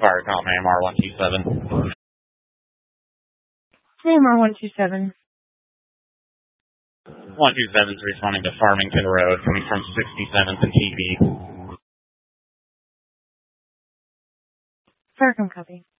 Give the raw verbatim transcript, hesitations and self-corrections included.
Firecom A M R one two seven. A M R one two seven. one two seven is responding to Farmington Road, coming from sixty-seventh and T V. Firecom copy.